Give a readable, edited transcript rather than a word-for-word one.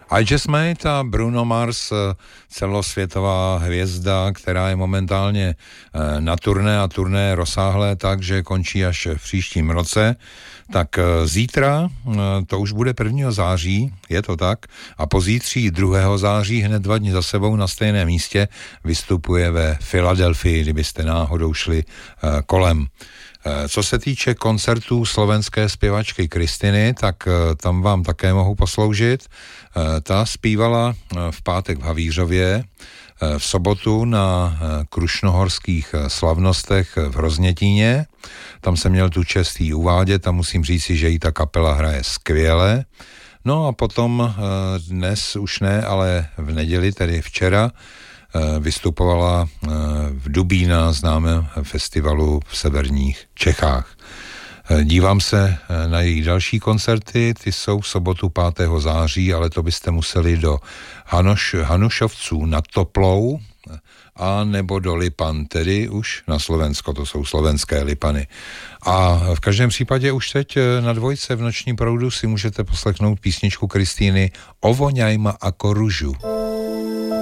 I Just Made a Bruno Mars, celosvětová hvězda, která je momentálně na turné a turné rozsáhlé tak, že končí až v příštím roce. Tak zítra, to už bude 1. září, je to tak, a pozítří 2. září hned 2 dny za sebou na stejném místě vystupuje ve Filadelfii, kdybyste náhodou šli kolem. Co se týče koncertů slovenské zpěvačky Kristiny, tak tam vám také mohu posloužit. Ta zpívala v pátek v Havířově, v sobotu na krušnohorských slavnostech v Roznětíně. Tam jsem měl tu čest jí uvádět a musím říci, že jí ta kapela hraje skvěle. No a potom dnes už ne, ale v neděli, tedy včera, vystupovala v Dubína, známém festivalu v severních Čechách. Dívám se na její další koncerty, ty jsou v sobotu 5. září, ale to byste museli do Hanušovců nad Toplou a nebo do Lipan, tedy už na Slovensko, to jsou slovenské Lipany. A v každém případě už teď na dvojce v Nočním proudu si můžete poslechnout písničku Kristýny Ovoňajma ako ružu.